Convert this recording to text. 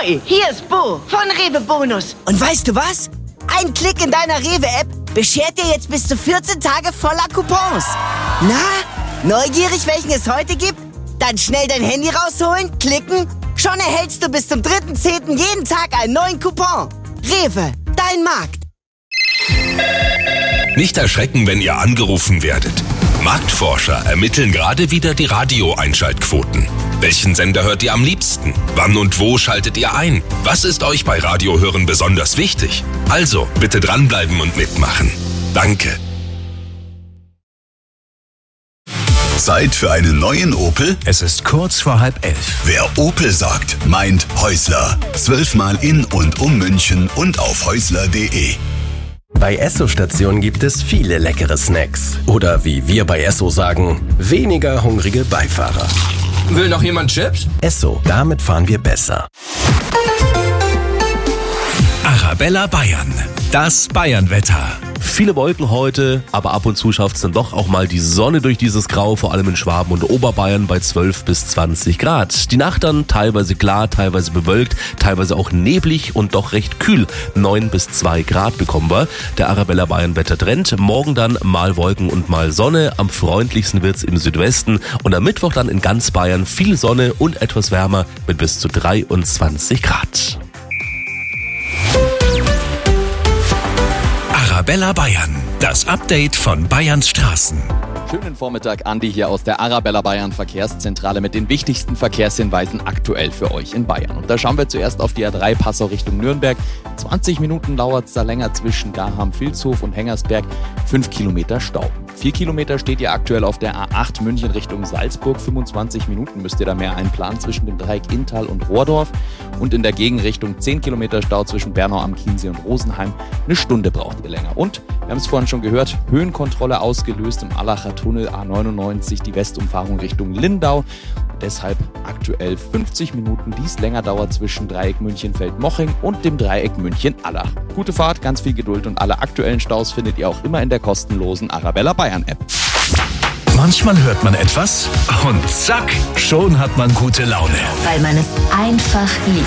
Ahoi, hier ist Bo von Rewe Bonus. Und weißt du was? Ein Klick in deiner Rewe-App beschert dir jetzt bis zu 14 Tage voller Coupons. Na, neugierig, welchen es heute gibt? Dann schnell dein Handy rausholen, klicken. Schon erhältst du bis zum 3.10. jeden Tag einen neuen Coupon. Rewe, dein Markt. Nicht erschrecken, wenn ihr angerufen werdet. Marktforscher ermitteln gerade wieder die Radio-Einschaltquoten. Welchen Sender hört ihr am liebsten? Wann und wo schaltet ihr ein? Was ist euch bei Radiohören besonders wichtig? Also, bitte dranbleiben und mitmachen. Danke. Zeit für einen neuen Opel? Es ist kurz vor 10:30. Wer Opel sagt, meint Häusler. 12-mal in und um München und auf häusler.de. Bei Esso-Stationen gibt es viele leckere Snacks. Oder wie wir bei Esso sagen, weniger hungrige Beifahrer. Will noch jemand Chips? Esso, damit fahren wir besser. Arabella Bayern, das Bayernwetter. Viele Wolken heute, aber ab und zu schafft es dann doch auch mal die Sonne durch dieses Grau, vor allem in Schwaben und Oberbayern bei 12 bis 20 Grad. Die Nacht dann teilweise klar, teilweise bewölkt, teilweise auch neblig und doch recht kühl. 9 bis 2 Grad bekommen wir. Der Arabella Bayern Wettertrend. Morgen dann mal Wolken und mal Sonne. Am freundlichsten wird's im Südwesten. Und am Mittwoch dann in ganz Bayern viel Sonne und etwas wärmer mit bis zu 23 Grad. Arabella Bayern, das Update von Bayerns Straßen. Schönen Vormittag, Andi hier aus der Arabella Bayern Verkehrszentrale mit den wichtigsten Verkehrshinweisen aktuell für euch in Bayern. Und da schauen wir zuerst auf die A3 Passau Richtung Nürnberg. 20 Minuten dauert es da länger zwischen Garham-Vilshof und Hengersberg. 5 Kilometer Stau. 4 Kilometer steht ihr aktuell auf der A8 München Richtung Salzburg. 25 Minuten müsst ihr da mehr einplanen zwischen dem Dreieck Inntal und Rohrdorf. Und in der Gegenrichtung 10 Kilometer Stau zwischen Bernau am Chiemsee und Rosenheim. Eine Stunde braucht ihr länger. Und, wir haben es vorhin schon gehört, Höhenkontrolle ausgelöst im Allacher Tunnel A99, die Westumfahrung Richtung Lindau. Und deshalb aktuell 50 Minuten, die es länger dauert zwischen Dreieck München-Feldmoching und dem Dreieck München-Allach. Gute Fahrt, ganz viel Geduld und alle aktuellen Staus findet ihr auch immer in der kostenlosen Arabella Bayern App. Manchmal hört man etwas und zack, schon hat man gute Laune. Weil man es einfach liebt.